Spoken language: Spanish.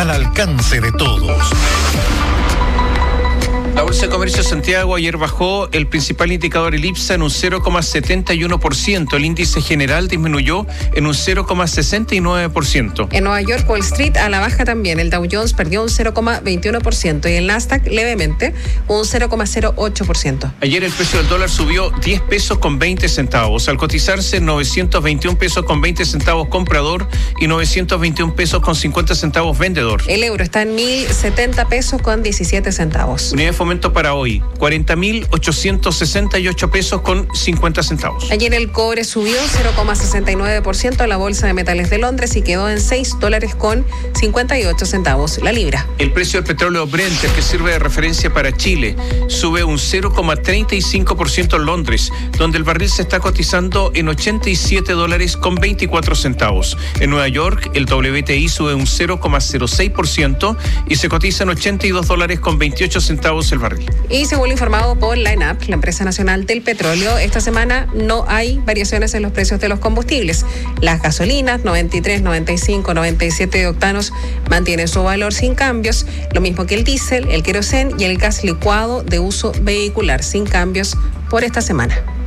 al alcance de todos. La Bolsa de Comercio de Santiago ayer bajó el principal indicador, el IPSA, en un 0,71%. El índice general disminuyó en un 0,69%. En Nueva York, Wall Street a la baja también. El Dow Jones perdió un 0,21% y el Nasdaq levemente un 0,08%. Ayer el precio del dólar subió 10 pesos con 20 centavos, al cotizarse en 921 pesos con 20 centavos comprador y 921 pesos con 50 centavos vendedor. El euro está en 1.070 pesos con 17 centavos. Unidad de fomento para hoy, 40.868 pesos con 50 centavos. Ayer el cobre subió 0,69% a la Bolsa de Metales de Londres y quedó en $6 con 58 centavos la libra. El precio del petróleo Brent, el que sirve de referencia para Chile, sube un 0,35% en Londres, donde el barril se está cotizando en $87 con 24 centavos. En Nueva York, el WTI sube un 0,06% y se cotiza en $82 con 28 centavos el barril. Y según lo informado por la ENAP, la empresa nacional del petróleo, esta semana no hay variaciones en los precios de los combustibles. Las gasolinas 93, 95, 97 de octanos mantienen su valor sin cambios, lo mismo que el diésel, el querosén y el gas licuado de uso vehicular sin cambios por esta semana.